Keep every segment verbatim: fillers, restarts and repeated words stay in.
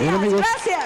Bien, amigos. Gracias.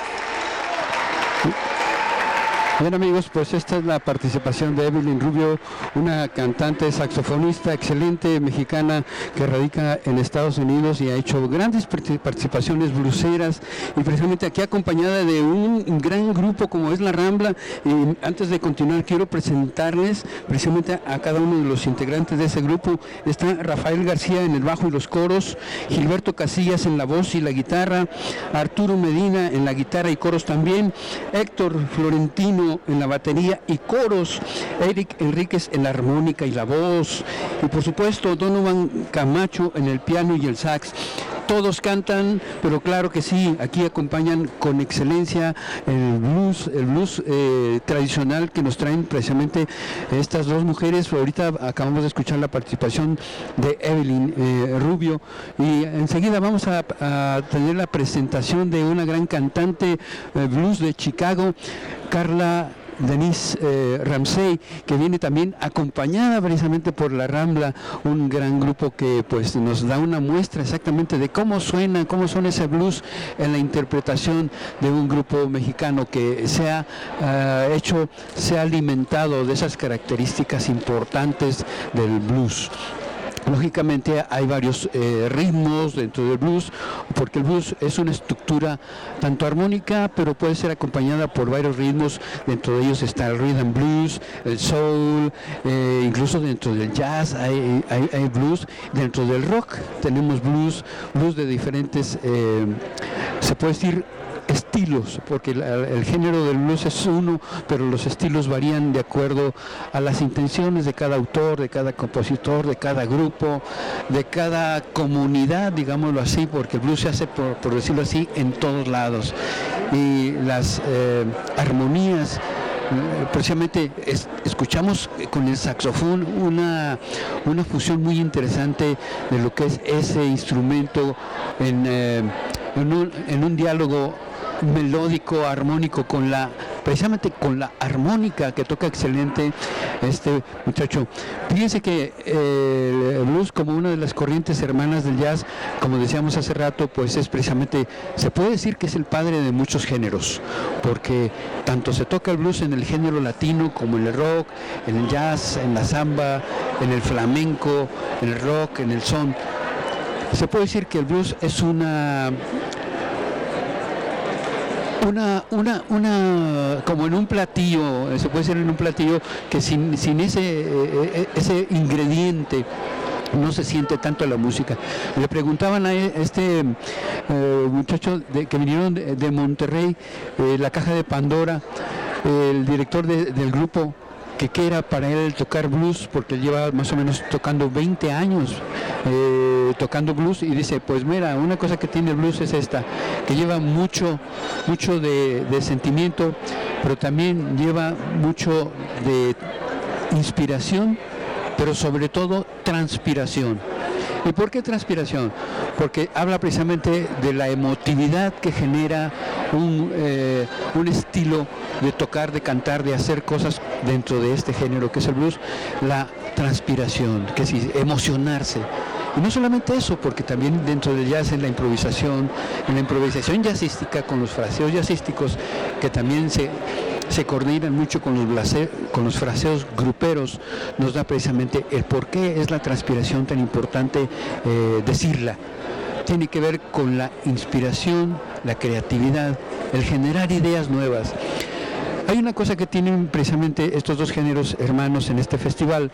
Bien, amigos, pues esta es la participación de Evelyn Rubio, una cantante saxofonista excelente mexicana que radica en Estados Unidos y ha hecho grandes participaciones bluseras, y precisamente aquí acompañada de un gran grupo como es La Rambla. Y antes de continuar quiero presentarles precisamente a cada uno de los integrantes de ese grupo. Está Rafael García en el bajo y los coros, Gilberto Casillas en la voz y la guitarra, Arturo Medina en la guitarra y coros también, Héctor Florentino en la batería y coros, Eric Enríquez en la armónica y la voz, y por supuesto Donovan Camacho en el piano y el sax. Todos cantan, pero claro que sí, aquí acompañan con excelencia el blues, el blues eh, tradicional que nos traen precisamente estas dos mujeres. Ahorita acabamos de escuchar la participación de Evelyn eh, Rubio, y enseguida vamos a, a tener la presentación de una gran cantante eh, blues de Chicago, Carla Denise eh, Ramsey, que viene también acompañada precisamente por La Rambla, un gran grupo que pues nos da una muestra exactamente de cómo suena, cómo suena ese blues en la interpretación de un grupo mexicano que se ha uh, hecho, se ha alimentado de esas características importantes del blues. Lógicamente hay varios eh, ritmos dentro del blues, porque el blues es una estructura tanto armónica, pero puede ser acompañada por varios ritmos. Dentro de ellos está el rhythm blues, el soul, eh, incluso dentro del jazz hay, hay, hay blues. Dentro del rock tenemos blues, blues de diferentes, eh, se puede decir, estilos, porque el, el género del blues es uno, pero los estilos varían de acuerdo a las intenciones de cada autor, de cada compositor, de cada grupo, de cada comunidad, digámoslo así, porque el blues se hace, por, por decirlo así, en todos lados. Y las eh, armonías, precisamente es, escuchamos con el saxofón una, una fusión muy interesante de lo que es ese instrumento en, eh, en, un, en un diálogo melódico, armónico, con la, precisamente con la armónica que toca excelente este muchacho. Fíjense que eh, el blues, como una de las corrientes hermanas del jazz, como decíamos hace rato, pues es precisamente, se puede decir que es el padre de muchos géneros, porque tanto se toca el blues en el género latino como en el rock, en el jazz, en la samba, en el flamenco, en el rock, en el son. Se puede decir que el blues es una Una, una, una, como en un platillo, se puede ser en un platillo que sin, sin ese, eh, ese ingrediente no se siente tanto la música. Le preguntaban a este eh, muchacho de, que vinieron de, de Monterrey, eh, la Caja de Pandora, eh, el director de, del grupo, que qué era para él tocar blues, porque él lleva más o menos tocando veinte años eh, tocando blues, y dice, pues mira, una cosa que tiene el blues es esta, que lleva mucho, mucho de, de sentimiento, pero también lleva mucho de inspiración, pero sobre todo transpiración. ¿Y por qué transpiración? Porque habla precisamente de la emotividad que genera un, eh, un estilo de tocar, de cantar, de hacer cosas dentro de este género que es el blues, la transpiración, que es emocionarse. Y no solamente eso, porque también dentro del jazz, en la improvisación, en la improvisación jazzística, con los fraseos jazzísticos, que también se, se coordinan mucho con los, blase, con los fraseos gruperos, nos da precisamente el por qué es la transpiración tan importante eh, decirla. Tiene que ver con la inspiración, la creatividad, el generar ideas nuevas. Hay una cosa que tienen precisamente estos dos géneros hermanos en este festival,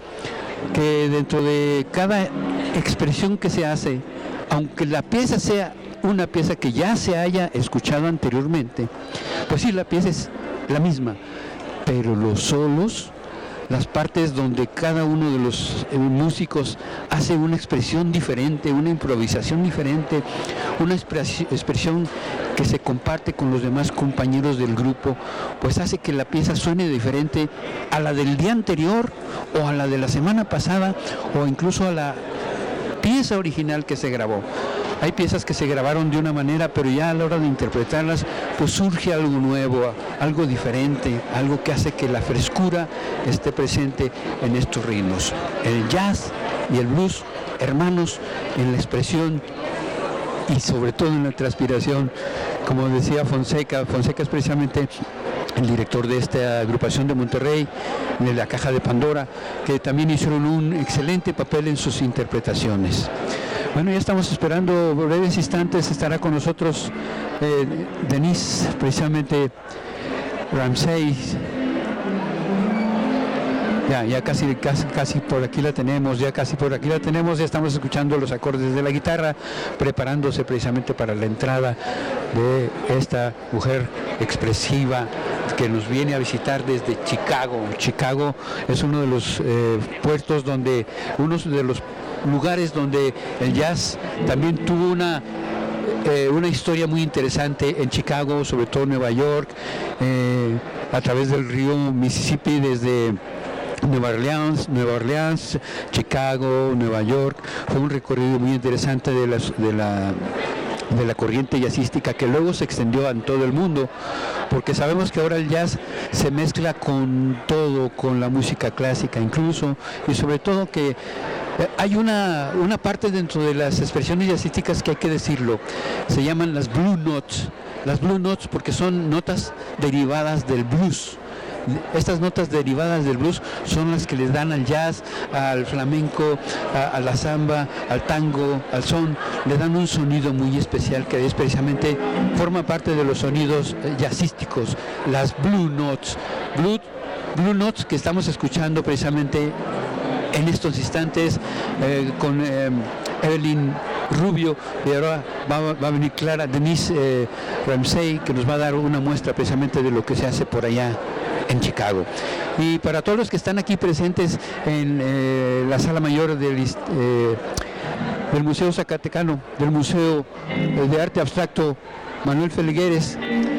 que dentro de cada expresión que se hace, aunque la pieza sea una pieza que ya se haya escuchado anteriormente, pues sí, la pieza es la misma, pero los solos, las partes donde cada uno de los eh, músicos hace una expresión diferente, una improvisación diferente, una expresión que se comparte con los demás compañeros del grupo, pues hace que la pieza suene diferente a la del día anterior, o a la de la semana pasada, o incluso a la pieza original que se grabó. Hay piezas que se grabaron de una manera, pero ya a la hora de interpretarlas, pues surge algo nuevo, algo diferente, algo que hace que la frescura esté presente en estos ritmos. El jazz y el blues, hermanos en la expresión y sobre todo en la transpiración, como decía Fonseca, Fonseca es precisamente el director de esta agrupación de Monterrey, de la Caja de Pandora, que también hicieron un excelente papel en sus interpretaciones. Bueno, ya estamos esperando breves instantes, estará con nosotros eh, Denise, precisamente Ramsey. Ya, ya casi, casi, casi por aquí la tenemos, ya casi por aquí la tenemos, ya estamos escuchando los acordes de la guitarra, preparándose precisamente para la entrada de esta mujer expresiva que nos viene a visitar desde Chicago. Chicago es uno de los eh, puertos donde, uno de los lugares donde el jazz también tuvo una eh, una historia muy interesante en Chicago, sobre todo en Nueva York, eh, a través del río Mississippi, desde Nueva Orleans, Nueva Orleans, Chicago, Nueva York. Fue un recorrido muy interesante de, las, de la de la corriente jazzística que luego se extendió en todo el mundo, porque sabemos que ahora el jazz se mezcla con todo, con la música clásica incluso, y sobre todo que hay una, una parte dentro de las expresiones jazzísticas que hay que decirlo, se llaman las blue notes, las blue notes porque son notas derivadas del blues. Estas notas derivadas del blues son las que les dan al jazz, al flamenco, a, a la samba, al tango, al son, le dan un sonido muy especial que es precisamente, forma parte de los sonidos jazzísticos, las blue notes, blue, blue notes que estamos escuchando precisamente en estos instantes eh, con eh, Evelyn Rubio, y ahora va, va a venir Clara Denise eh, Ramsey, que nos va a dar una muestra precisamente de lo que se hace por allá en Chicago. Y para todos los que están aquí presentes en eh, la sala mayor del, eh, del Museo Zacatecano, del Museo de Arte Abstracto Manuel Felgueres,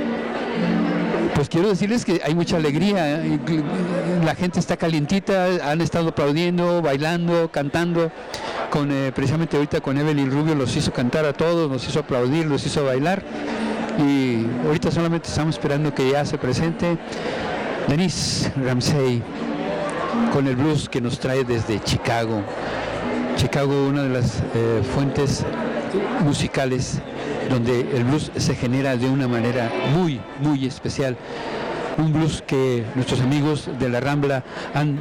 pues quiero decirles que hay mucha alegría, la gente está calientita, han estado aplaudiendo, bailando, cantando, con eh, precisamente ahorita con Evelyn Rubio los hizo cantar a todos, nos hizo aplaudir, los hizo bailar, y ahorita solamente estamos esperando que ya se presente Denise Ramsey con el blues que nos trae desde Chicago. Chicago, una de las eh, fuentes musicales donde el blues se genera de una manera muy, muy especial. Un blues que nuestros amigos de la Rambla han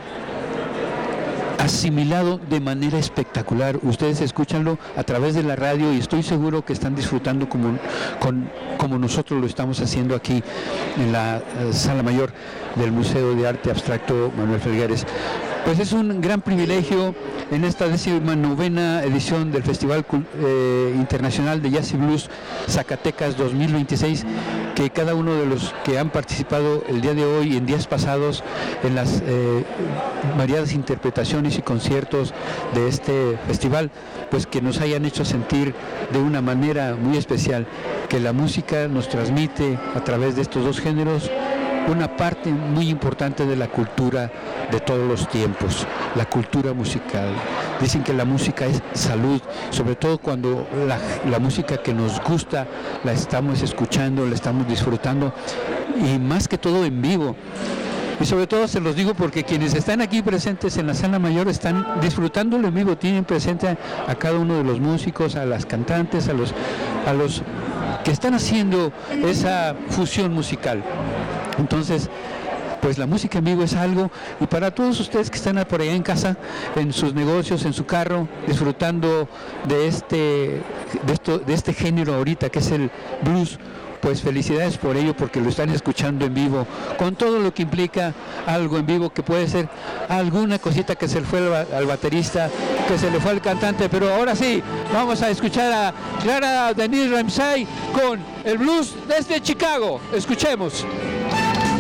asimilado de manera espectacular. Ustedes escúchanlo a través de la radio y estoy seguro que están disfrutando como, con, como nosotros lo estamos haciendo aquí en la uh, sala mayor del Museo de Arte Abstracto Manuel Felgueres. Pues es un gran privilegio en esta décima novena edición del Festival eh, Internacional de Jazz y Blues Zacatecas dos mil veintiséis, que cada uno de los que han participado el día de hoy y en días pasados en las eh, variadas interpretaciones y conciertos de este festival, pues que nos hayan hecho sentir de una manera muy especial que la música nos transmite a través de estos dos géneros una parte muy importante de la cultura de todos los tiempos, la cultura musical. Dicen que la música es salud, sobre todo cuando la, la música que nos gusta la estamos escuchando, la estamos disfrutando, y más que todo en vivo. Y sobre todo se los digo porque quienes están aquí presentes en la sala mayor están disfrutándolo en vivo, tienen presente a cada uno de los músicos, a las cantantes, a los, a los que están haciendo esa fusión musical. Entonces, pues la música en vivo es algo, y para todos ustedes que están por allá en casa, en sus negocios, en su carro, disfrutando de este, de esto, de este género ahorita que es el blues, pues felicidades por ello, porque lo están escuchando en vivo, con todo lo que implica algo en vivo, que puede ser alguna cosita que se le fue al, al baterista, que se le fue al cantante, pero ahora sí, vamos a escuchar a Clara Denise Ramsey con el blues desde Chicago. Escuchemos.